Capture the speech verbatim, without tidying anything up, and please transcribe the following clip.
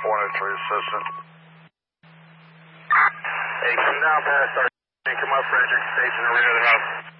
one oh three assistant. Hey, come down past our... Come up Frederick Station, arena of the house.